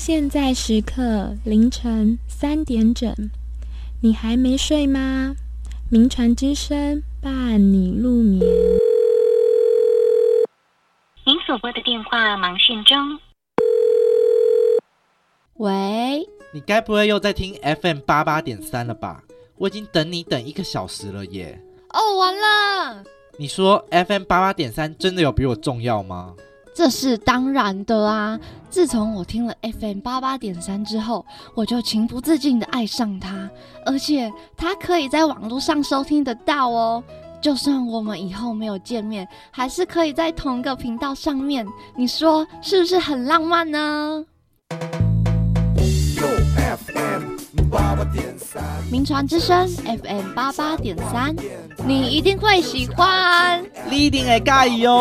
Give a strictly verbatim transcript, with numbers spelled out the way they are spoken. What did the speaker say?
现在时刻凌晨三点整，你还没睡吗？名传之声伴你入眠。 您所拨的电话忙讯中。 喂， 你该不会又在听 F M 八八点三 了吧？我已经等你等一个小时了耶。 哦，完了。 你说 F M 八八点三 真的有比我重要吗？ 这是当然的啊！自从我听了 F M 八八点三 之后，我就情不自禁的爱上它，而且它可以在网络上收听得到哦。就算我们以后没有见面，还是可以在同一个频道上面。你说是不是很浪漫呢？名传之声 F M 八八点三，你一定会喜欢， 你一定会介意哦。